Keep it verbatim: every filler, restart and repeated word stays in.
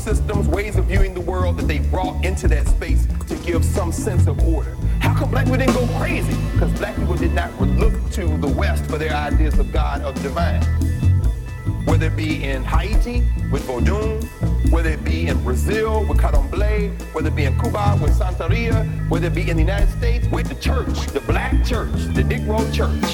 systems, ways of viewing the world that they brought into that space to give some sense of order. How come black people didn't go crazy? Because black people did not look to the West for their ideas of God or the divine. Whether it be in Haiti with Vodun, whether it be in Brazil with Candomblé, whether it be in Cuba with Santeria, whether it be in the United States with the church, the black church, the Negro church.